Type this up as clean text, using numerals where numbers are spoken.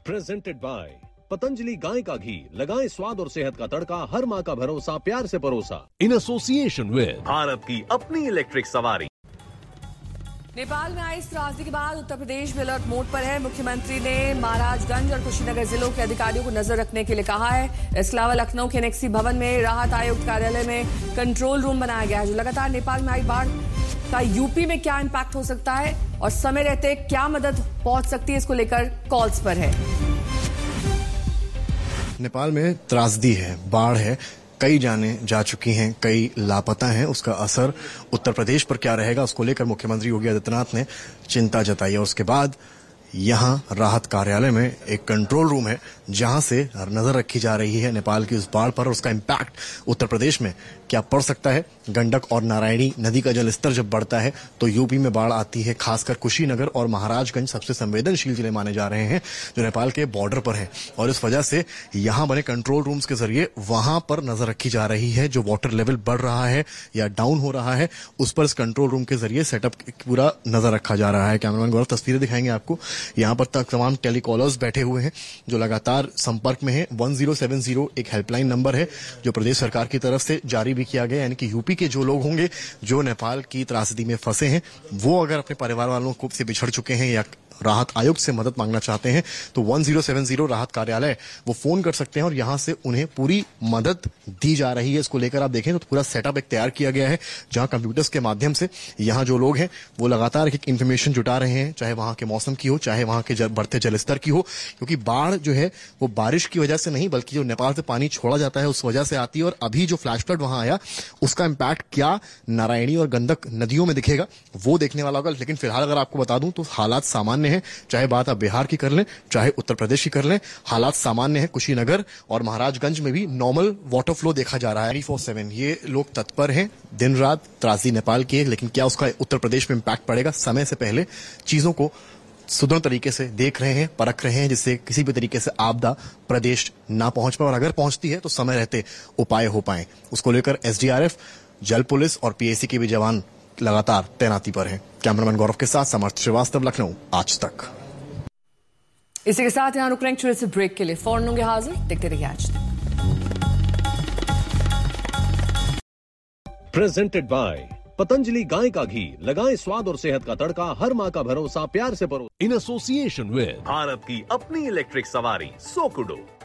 Presented by Patanjali गाय का घी, लगाएं स्वाद और सेहत का तड़का, हर माँ का भरोसा, प्यार से परोसा। इन एसोसिएशन विद भारत की अपनी इलेक्ट्रिक सवारी। नेपाल में आई इस त्रासदी के बाद उत्तर प्रदेश में अलर्ट मोड पर है। मुख्यमंत्री ने महाराजगंज और कुशीनगर जिलों के अधिकारियों को नजर रखने के लिए कहा है। इसके अलावा लखनऊ के एनेक्सी भवन में राहत आयुक्त कार्यालय में कंट्रोल रूम बनाया गया है। जो लगातार नेपाल में आई बाढ़ का यूपी में क्या इम्पैक्ट हो सकता है और समय रहते क्या मदद पहुंच सकती है, इसको लेकर कॉल्स पर है। नेपाल में त्रासदी है, बाढ़ है, कई जाने जा चुकी हैं, कई लापता हैं। उसका असर उत्तर प्रदेश पर क्या रहेगा, उसको लेकर मुख्यमंत्री योगी आदित्यनाथ ने चिंता जताई। और उसके बाद यहां राहत कार्यालय में एक कंट्रोल रूम है जहां से नजर रखी जा रही है नेपाल की उस बाढ़ पर और उसका इम्पैक्ट उत्तर प्रदेश में क्या पड़ सकता है। गंडक और नारायणी नदी का जलस्तर जब बढ़ता है तो यूपी में बाढ़ आती है। खासकर कुशीनगर और महाराजगंज सबसे संवेदनशील जिले माने जा रहे हैं जो नेपाल के बॉर्डर पर हैं और इस वजह से यहां बने कंट्रोल रूम्स के जरिए वहां पर नजर रखी जा रही है। जो वाटर लेवल बढ़ रहा है या डाउन हो रहा है उस पर इस कंट्रोल रूम के जरिए सेटअप पूरा नजर रखा जा रहा है। कैमरामैन गौरव तस्वीरें दिखाएंगे आपको। यहां पर तक तमाम टेलीकॉलर्स बैठे हुए हैं जो लगातार संपर्क में है। 1070 एक हेल्पलाइन नंबर है जो प्रदेश सरकार की तरफ से जारी भी किया गया, यानी कि यूपी के जो लोग होंगे जो नेपाल की त्रासदी में फंसे हैं, वो अगर अपने परिवार वालों को से बिछड़ चुके हैं या राहत आयोग से मदद मांगना चाहते हैं तो 1070 राहत कार्यालय वो फोन कर सकते हैं और यहां से उन्हें पूरी मदद दी जा रही है। इसको लेकर आप देखें तो पूरा सेटअप एक तैयार किया गया है जहां कंप्यूटर्स के माध्यम से यहां जो लोग हैं वो लगातार एक इंफॉर्मेशन जुटा रहे हैं, चाहे वहां के मौसम की हो, चाहे वहां के बढ़ते जलस्तर की हो। क्योंकि बाढ़ जो है वो बारिश की वजह से नहीं बल्कि जो नेपाल से पानी छोड़ा जाता है उस वजह से आती है। और अभी जो फ्लैश फ्लड वहां आया उसका इम्पैक्ट क्या नारायणी और गंडक नदियों में दिखेगा वो देखने वाला होगा। लेकिन फिलहाल अगर आपको बता दूं तो हालात सामान्य है, चाहे बात आप बिहार की कर लें चाहे उत्तर प्रदेश की कर लें, हालात सामान्य है। कुशीनगर और महाराजगंज में भी नॉर्मल वाटर फ्लो देखा जा रहा है 24/7। ये लोग तत्पर हैं, दिन रात त्रासदी नेपाल की है, लेकिन क्या उसका उत्तर प्रदेश में इम्पैक्ट पड़ेगा, समय से पहले चीजों को सुदृढ़ तरीके से देख रहे हैं, परख रहे हैं जिससे किसी भी तरीके से आपदा प्रदेश ना पहुंच पाए और अगर पहुंचती है तो समय रहते उपाय हो पाए। उसको लेकर एसडीआरएफ, जल पुलिस और पीएसी के भी जवान लगातार तैनाती पर हैं। कैमरामैन गौरव के साथ समर्थ श्रीवास्तव, लखनऊ, आज तक। इसी के साथ यहां रुक रहे हैं छोटे से ब्रेक के लिए, फौरन होंगे हाजिर, देखते रहिए आज तक। प्रेजेंटेड बाय पतंजलि गाय का घी, लगाएं स्वाद और सेहत का तड़का, हर माँ का भरोसा, प्यार से परोसा। इन एसोसिएशन विद भारत की अपनी इलेक्ट्रिक सवारी सोकुडो।